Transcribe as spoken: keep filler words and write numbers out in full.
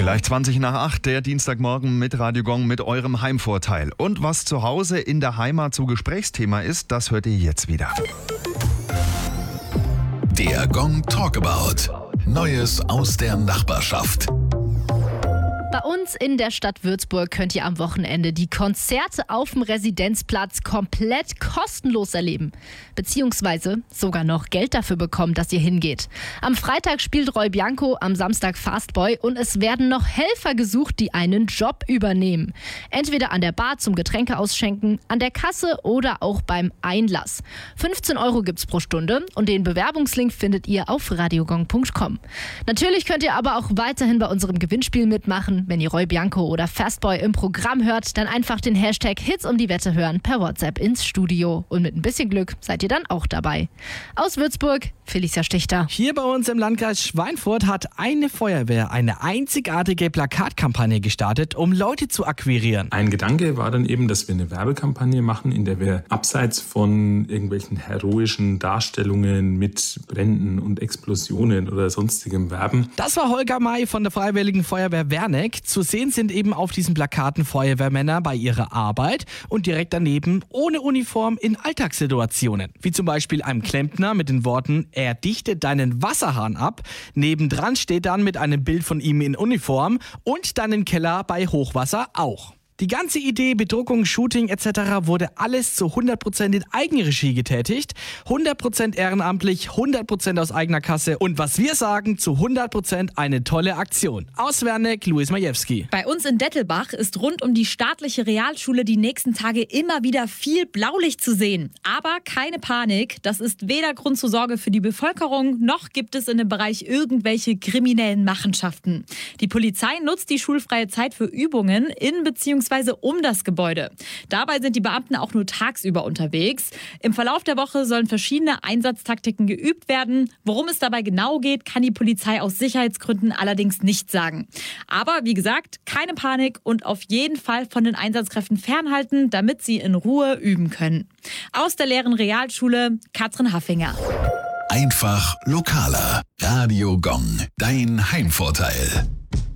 Gleich zwanzig nach acht, der Dienstagmorgen mit Radio Gong mit eurem Heimvorteil. Und was zu Hause in der Heimat zu Gesprächsthema ist, das hört ihr jetzt wieder. Der Gong Talkabout. Neues aus der Nachbarschaft. Bei uns in der Stadt Würzburg könnt ihr am Wochenende die Konzerte auf dem Residenzplatz komplett kostenlos erleben. Beziehungsweise sogar noch Geld dafür bekommen, dass ihr hingeht. Am Freitag spielt Roy Bianco, am Samstag Fastboy und es werden noch Helfer gesucht, die einen Job übernehmen. Entweder an der Bar zum Getränke ausschenken, an der Kasse oder auch beim Einlass. fünfzehn Euro gibt's pro Stunde und den Bewerbungslink findet ihr auf radiogong punkt com. Natürlich könnt ihr aber auch weiterhin bei unserem Gewinnspiel mitmachen. Wenn ihr Roy Bianco oder Fastboy im Programm hört, dann einfach den Hashtag Hits um die Wette hören per WhatsApp ins Studio. Und mit ein bisschen Glück seid ihr dann auch dabei. Aus Würzburg, Felicia Stichter. Hier bei uns im Landkreis Schweinfurt hat eine Feuerwehr eine einzigartige Plakatkampagne gestartet, um Leute zu akquirieren. Ein Gedanke war dann eben, dass wir eine Werbekampagne machen, in der wir abseits von irgendwelchen heroischen Darstellungen mit Bränden und Explosionen oder sonstigem werben. Das war Holger May von der Freiwilligen Feuerwehr Werneck. Zu sehen sind eben auf diesen Plakaten Feuerwehrmänner bei ihrer Arbeit und direkt daneben ohne Uniform in Alltagssituationen. Wie zum Beispiel einem Klempner mit den Worten, er dichtet deinen Wasserhahn ab. Nebendran steht dann mit einem Bild von ihm in Uniform und deinen Keller bei Hochwasser auch. Die ganze Idee, Bedruckung, Shooting et cetera wurde alles zu hundert Prozent in Eigenregie getätigt. hundert Prozent ehrenamtlich, hundert Prozent aus eigener Kasse und was wir sagen, zu hundert Prozent eine tolle Aktion. Aus Werneck, Luis Majewski. Bei uns in Dettelbach ist rund um die staatliche Realschule die nächsten Tage immer wieder viel Blaulicht zu sehen. Aber keine Panik, das ist weder Grund zur Sorge für die Bevölkerung, noch gibt es in dem Bereich irgendwelche kriminellen Machenschaften. Die Polizei nutzt die schulfreie Zeit für Übungen in bzw. um das Gebäude. Dabei sind die Beamten auch nur tagsüber unterwegs. Im Verlauf der Woche sollen verschiedene Einsatztaktiken geübt werden. Worum es dabei genau geht, kann die Polizei aus Sicherheitsgründen allerdings nicht sagen. Aber wie gesagt, keine Panik und auf jeden Fall von den Einsatzkräften fernhalten, damit sie in Ruhe üben können. Aus der leeren Realschule, Katrin Haffinger. Einfach lokaler. Radio Gong. Dein Heimvorteil.